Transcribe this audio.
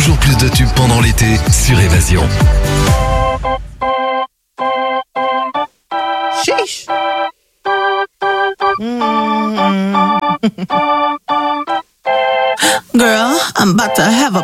toujours plus de tubes pendant l'été sur Évasion. Sheesh. Girl, I'm about to have a